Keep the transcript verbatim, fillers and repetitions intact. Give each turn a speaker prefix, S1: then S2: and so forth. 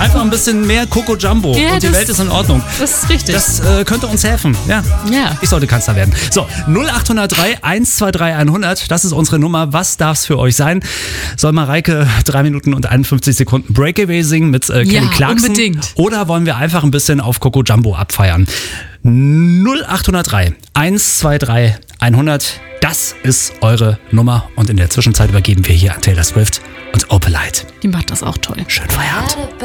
S1: Einfach ein bisschen mehr Coco Jumbo
S2: Ja,
S1: und die
S2: das-
S1: Welt ist in Ordnung.
S2: Das ist richtig.
S1: Das äh, könnte uns helfen. Ja.
S2: Ja.
S1: Ich sollte Kanzler werden. So, null acht null drei eins zwei drei hundert, das ist unsere Nummer. Was darf's für euch sein? Soll Mareike drei Minuten und einundfünfzig Sekunden Breakaway singen mit äh, Kelly
S2: Ja,
S1: Clarkson?
S2: unbedingt.
S1: Oder wollen wir einfach ein bisschen auf Coco Jumbo abfeiern? null acht null drei eins zwei drei hundert, das ist eure Nummer. Und in der Zwischenzeit übergeben wir hier an Taylor Swift und Opalite.
S2: Die macht das auch toll.
S1: Schönen Feierabend.